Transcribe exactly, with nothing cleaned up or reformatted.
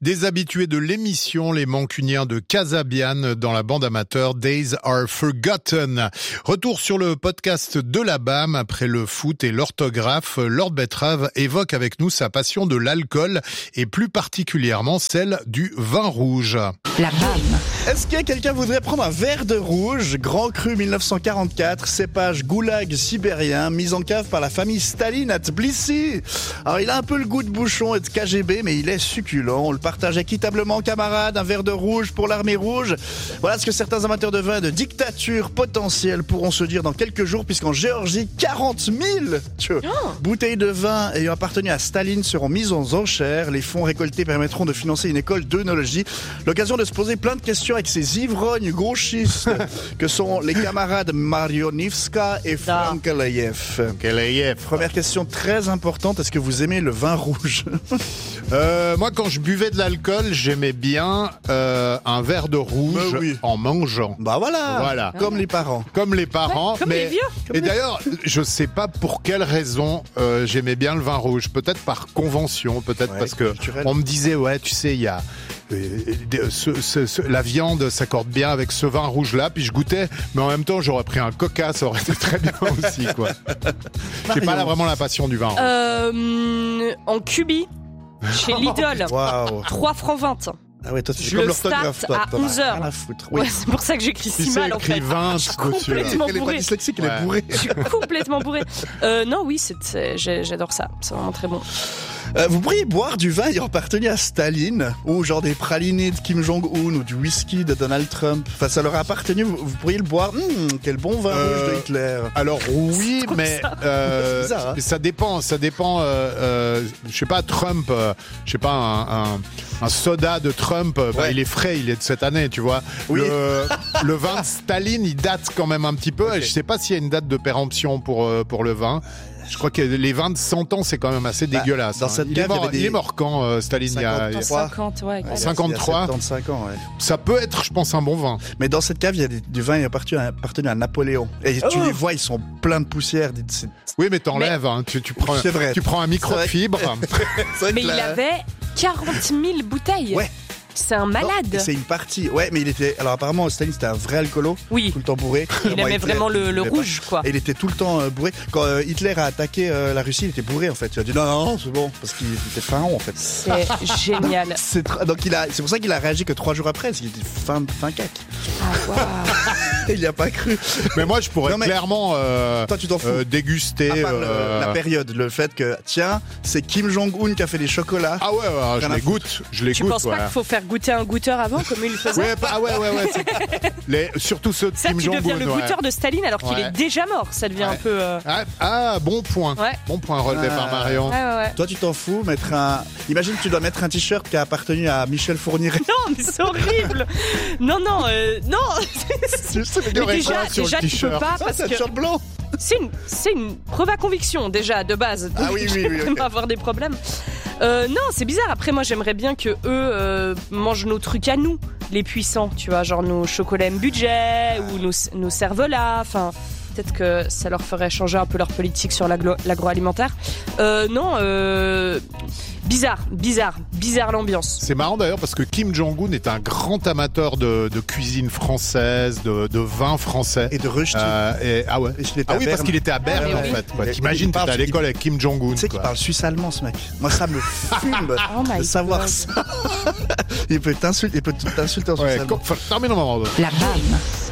Des habitués de l'émission, les Mancuniens de Casabian dans la bande amateur Days Are Forgotten. Retour sur le podcast de la B A M après le foot et l'orthographe. Lord Betrave évoque avec nous sa passion de l'alcool et plus particulièrement celle du vin rouge. La B A M. Est-ce que quelqu'un voudrait prendre un verre de rouge, Grand Cru mille neuf cent quarante-quatre, cépage goulag sibérien, mis en cave par la famille Staline à Tbilissi. Alors il a un peu le goût de bouchon et de K G B, mais il est succulent. On le partage équitablement, camarades. Un verre de rouge pour l'armée rouge. Voilà ce que certains amateurs de vin de dictature potentielle pourront se dire dans quelques jours, puisqu'en Géorgie, quarante mille oh. bouteilles de vin ayant appartenu à Staline seront mises aux enchères. Les fonds récoltés permettront de financer une école d'œnologie. L'occasion de se poser plein de questions avec ces ivrognes gauchistes que sont les camarades Marionivska et Frankelayev. Première question très importante, est-ce que vous aimez le vin rouge? euh, Moi, quand je buvais de l'alcool, j'aimais bien euh, un verre de rouge bah oui. en mangeant. Bah voilà, voilà. Comme les parents. Comme les parents. Ouais, comme mais... les vieux. Et d'ailleurs, je sais pas pour quelle raison euh, j'aimais bien le vin rouge. Peut-être par convention, peut-être ouais, parce que culturel. On me disait, ouais, tu sais, il y a... Euh, ce, ce, ce, la viande s'accorde bien avec ce vin rouge là, puis je goûtais, mais en même temps j'aurais pris un coca, ça aurait été très bien aussi quoi. J'ai pas là vraiment la passion du vin rouge. Euh, en Cubi, chez Lidl, wow. trois francs vingt. Ah ouais, toi, c'est je comme le start à onze heures. Oui. Ouais, c'est pour ça que j'écris si mal en fait. vingt, je suis complètement elle est bourrée. Pas dyslexique, elle ouais. est bourrée. Je suis complètement bourrée. Euh, non, oui, c'est, c'est, j'adore ça. C'est vraiment très bon. Euh, vous pourriez boire du vin ayant appartenu à Staline, ou genre des pralinés de Kim Jong-un, ou du whisky de Donald Trump. Enfin, ça leur a appartenu, vous, vous pourriez le boire. Mmh, quel bon vin euh, rouge de Hitler. Alors oui, mais ça. Euh, bizarre, hein. ça dépend, ça dépend. Euh, euh, je sais pas, Trump, euh, je sais pas, un, un, un soda de Trump, ouais. bah, il est frais, il est de cette année, tu vois. Oui. Le, le vin de Staline, il date quand même un petit peu. Okay. Je sais pas s'il y a une date de péremption pour euh, pour le vin. Je crois que les vins de cent ans, c'est quand même assez bah, dégueulasse. Dans cette il, cave, est mort, il, des... il est mort quand, euh, Staline? cinquante-trois. Il y a cinquante, ouais. ouais cinquante-trois. soixante-quinze ans, ouais. Ça peut être, je pense, un bon vin. Mais dans cette cave, il y a des, du vin appartenu à, appartenu à Napoléon. Et oh. tu les vois, ils sont pleins de poussière. C'est... Oui, mais t'enlèves, mais... hein, tu, tu, prends, c'est vrai. tu prends un microfibre. Mais il la... avait quarante mille bouteilles. Ouais. C'est un malade. Non, c'est une partie. Ouais, mais il était. Alors apparemment, Staline c'était un vrai alcoolo. Oui. Tout le temps bourré. Il aimait Hitler, vraiment le, le rouge, pas. quoi. Et il était tout le temps euh, bourré. Quand euh, Hitler a attaqué euh, la Russie, il était bourré en fait. Il a dit non, non, c'est bon, parce qu'il était pharaon en fait. C'est génial. C'est tra... donc il a. C'est pour ça qu'il a réagi que trois jours après, parce qu'il était fin fin cac. Ah wow. Il n'y a pas cru. Mais moi, je pourrais non, clairement euh, toi, tu t'en fous. Euh, déguster euh... le, la période, le fait que tiens, c'est Kim Jong-un qui a fait les chocolats. Ah ouais, ouais je les goûte, je les tu goûte. Tu penses ouais. pas qu'il faut faire goûter un goûteur avant, comme il le faisait? Ouais, ah ouais, ouais, ouais. Les, surtout ceux de ça, Kim Jong-un. Ça, tu deviens le ouais. goûteur de Staline alors qu'il ouais. est déjà mort. Ça devient ouais. un peu. Euh... Ah, ah, bon point. Ouais. Bon point relevé ah, par Marion. Ouais, ouais, ouais. Toi, tu t'en fous, mettre un. Imagine que tu dois mettre un t-shirt qui a appartenu à Michel Fournier. Non, mais c'est horrible. non, non, euh, non. Je sais, mais mais déjà, déjà tu peux pas ça, parce c'est un que. t-shirt blanc. C'est une, c'est une preuve à conviction déjà de base. Ah oui, oui, oui. Tu peux okay. avoir des problèmes. Euh, non, c'est bizarre. Après, moi, j'aimerais bien que eux euh, mangent nos trucs à nous, les puissants. Tu vois, genre nos chocolats M budget ou nos, nos cervelas. Enfin, peut-être que ça leur ferait changer un peu leur politique sur l'agro- l'agroalimentaire. Euh, non, euh, bizarre, bizarre, bizarre l'ambiance. C'est marrant d'ailleurs parce que Kim Jong-un est un grand amateur de, de cuisine française, de, de vin français. Et de Rushdie. Euh, et, ah ouais. Et ah oui, parce qu'il était à Berne ah, en oui. fait. Ouais, t'imagines, t'étais à l'école avec Kim Jong-un. Tu sais qu'il parle suisse-allemand ce mec. Moi ça me fume oh de savoir God. ça. Il peut t'insulter, il peut t'insulter en ouais, suisse-allemand. termine le moment. La B A M.